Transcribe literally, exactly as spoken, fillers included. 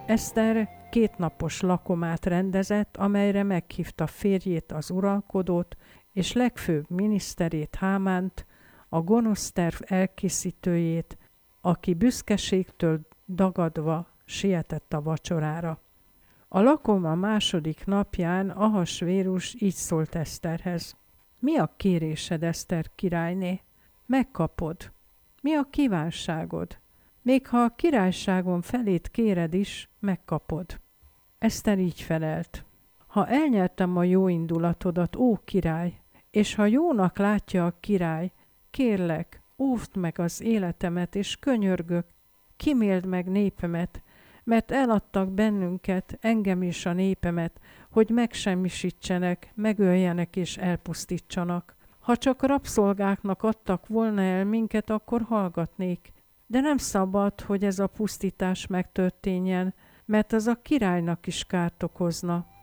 Eszter kétnapos lakomát rendezett, amelyre meghívta férjét, az uralkodót, és legfőbb miniszterét, Hámánt, a gonosz terv elkészítőjét, aki büszkeségtől dagadva sietett a vacsorára. A lakoma második napján Ahasvérus így szólt Eszterhez: Mi a kérésed, Eszter királyné? Megkapod. Mi a kívánságod? Még ha a királyságom felét kéred is, megkapod. Eszter így felelt: Ha elnyertem a jó indulatodat, ó király, és ha jónak látja a király, kérlek, óvd meg az életemet, és könyörgök, kíméld meg népemet, mert eladtak bennünket, engem és a népemet, hogy megsemmisítsenek, megöljenek és elpusztítsanak. Ha csak rabszolgáknak adtak volna el minket, akkor hallgatnék, de nem szabad, hogy ez a pusztítás megtörténjen, mert az a királynak is kárt okozna.